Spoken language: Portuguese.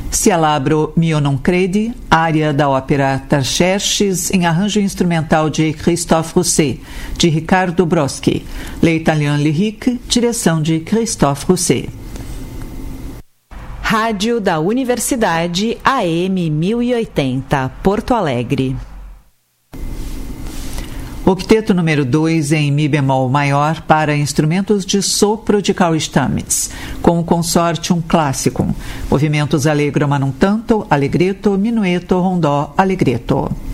Cialabro mio non credi, área da ópera Tarcherches, em arranjo instrumental de Christophe Rousset, de Ricardo Broschi. L'Italien Lyrique, direção de Christophe Rousset. Rádio da Universidade AM 1080, Porto Alegre. Octeto número 2 em Mi bemol maior para instrumentos de sopro de Carl Stamitz, com o Consortium Classicum, movimentos allegro ma non tanto, allegretto, minueto, rondó, allegretto.